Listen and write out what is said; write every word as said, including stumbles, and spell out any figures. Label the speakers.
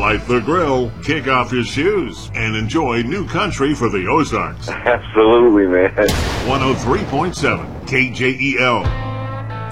Speaker 1: light the grill, kick off your shoes, and enjoy new country for the Ozarks.
Speaker 2: Absolutely, man.
Speaker 1: one oh three point seven K J E L.